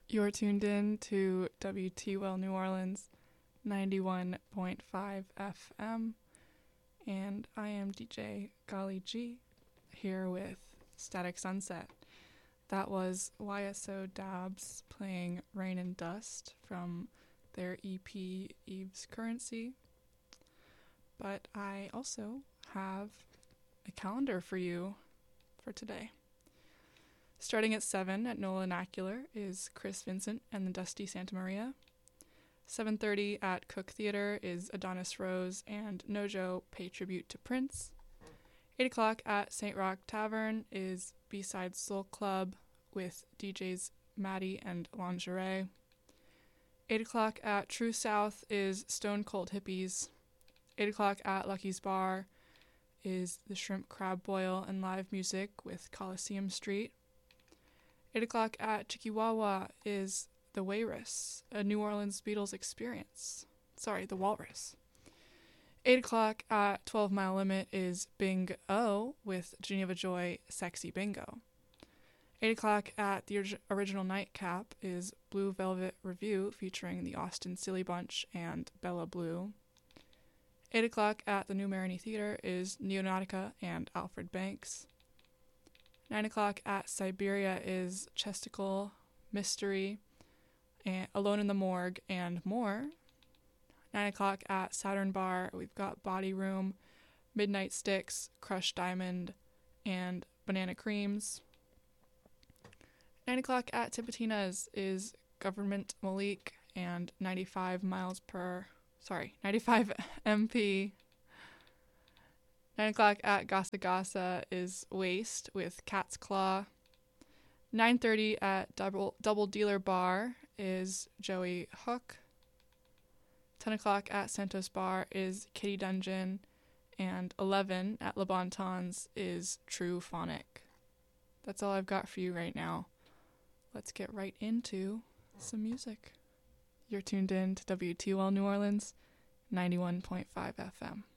You're tuned in to WTWL New Orleans 91.5 FM, and I am DJ Golly G here with Static Sunset. That was YSO Dabs playing Rain and Dust from their EP Eve's Currency. But I also have a calendar for you for today. Starting at 7 at Nola Nacular is Chris Vincent and the Dusty Santa Maria. 7:30 at Cook Theater is Adonis Rose and Nojo pay tribute to Prince. 8 o'clock at St. Rock Tavern is B-Side Soul Club with DJs Maddie and Lingerie. 8 o'clock at True South is Stone Cold Hippies. 8 o'clock at Lucky's Bar is the Shrimp Crab Boil and live music with Coliseum Street. 8 o'clock at Chikiwawa is The Walrus, a New Orleans Beatles experience. The Walrus. 8 o'clock at 12 Mile Limit is Bing-O with Geneva Joy, Sexy Bingo. 8 o'clock at the original Nightcap is Blue Velvet Review featuring the Austin Silly Bunch and Bella Blue. 8 o'clock at the New Marigny Theater is Neonautica and Alfred Banks. 9 o'clock at Siberia is Chesticle, Mystery, and Alone in the Morgue, and more. 9 o'clock at Saturn Bar, we've got Body Room, Midnight Sticks, Crushed Diamond, and Banana Creams. 9 o'clock at Tipitina's is Government Malik and 95 MP. 9 o'clock at Gasa Gasa is Waste with Cat's Claw. 9:30 at Double Dealer Bar is Joey Hook. 10 o'clock at Santos Bar is Kitty Dungeon. And 11 at Le Bon Tons is True Phonic. That's all I've got for you right now. Let's get right into some music. You're tuned in to WTOL New Orleans 91.5 FM.